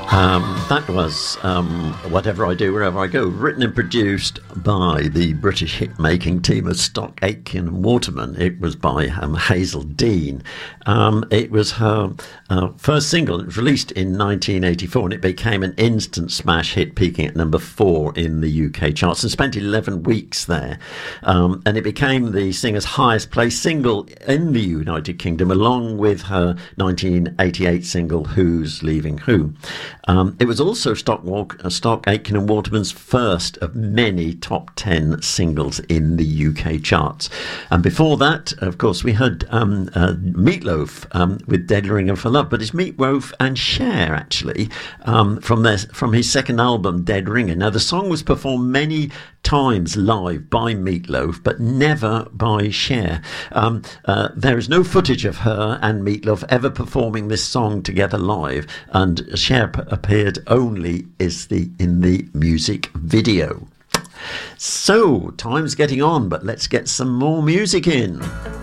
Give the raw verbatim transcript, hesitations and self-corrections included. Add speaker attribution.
Speaker 1: Um, that was um, Whatever I Do, Wherever I Go, written and produced by the British hit-making team of Stock Aitken and Waterman. It was by um, Hazel Dean. Um, it was her uh, first single. It was released in nineteen eighty-four, and it became an instant smash hit, peaking at number four in the U K charts, and spent eleven weeks there. Um, and it became the singer's highest placed single in the United Kingdom, along with her nineteen eighty-eight single, Who's Leaving Who. Um, it was also Stock, Walk, uh, Stock Aitken and Waterman's first of many top ten singles in the U K charts. And before that, of course, we had um, uh, Meatloaf um, with Dead Ringer for Love, but it's Meatloaf and Cher, actually, um, from their from his second album, Dead Ringer. Now, the song was performed many times live by Meatloaf, but never by Cher. Um, uh, there is no footage of her and Meatloaf ever performing this song together live, and Cher p- appeared only is the in the music video. So, time's getting on, but let's get some more music in.